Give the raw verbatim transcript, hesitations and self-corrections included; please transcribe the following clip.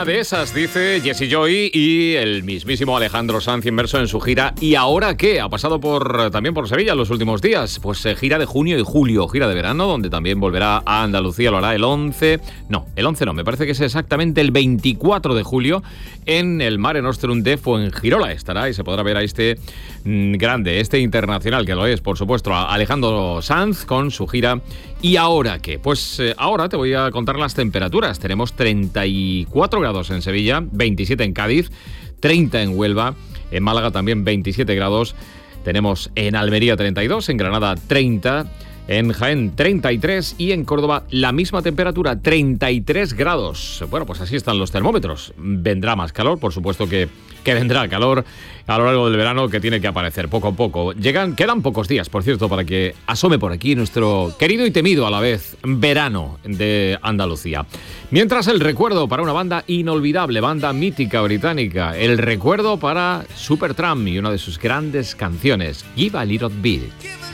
Una de esas, dice Jesse Joy y el mismísimo Alejandro Sanz inmerso en su gira. ¿Y ahora qué? Ha pasado por también por Sevilla en los últimos días. Pues eh, gira de junio y julio, gira de verano, donde también volverá a Andalucía. Lo hará el once, no, el once no, me parece que es exactamente el veinticuatro de julio en el Mare Nostrum de Fuengirola. Estará y se podrá ver a este mmm, grande, este internacional, que lo es, por supuesto, a Alejandro Sanz con su gira. ¿Y ahora qué? Pues eh, ahora te voy a contar las temperaturas. Tenemos treinta y cuatro grados en Sevilla, veintisiete en Cádiz, treinta en Huelva, en Málaga también veintisiete grados, tenemos en Almería treinta y dos, en Granada treinta, en Jaén treinta y tres y en Córdoba la misma temperatura, treinta y tres grados. Bueno, pues así están los termómetros. Vendrá más calor, por supuesto que, que vendrá calor a lo largo del verano, que tiene que aparecer poco a poco. Llegan, quedan pocos días, por cierto, para que asome por aquí nuestro querido y temido a la vez verano de Andalucía. Mientras, el recuerdo para una banda inolvidable, banda mítica británica, el recuerdo para Supertramp y una de sus grandes canciones, Give a Little Bit.